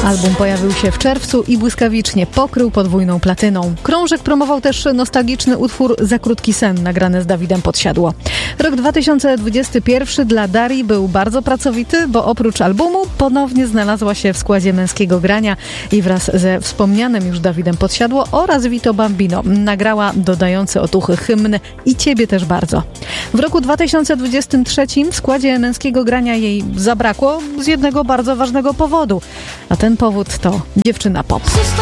Album pojawił się w czerwcu i błyskawicznie pokrył podwójną platyną. Krążek promował też nostalgiczny utwór Za krótki sen, nagrany z Dawidem Podsiadło. Rok 2021 dla Darii był bardzo pracowity, bo oprócz albumu ponownie znalazła się w składzie Męskiego Grania i wraz ze wspomnianym już Dawidem Podsiadło oraz Vito Bambino nagrała dodający otuchy hymn I Ciebie też bardzo. W roku 2023 w składzie Męskiego Grania jej zabrakło z jednego bardzo ważnego powodu, a ten powód to dziewczyna pop.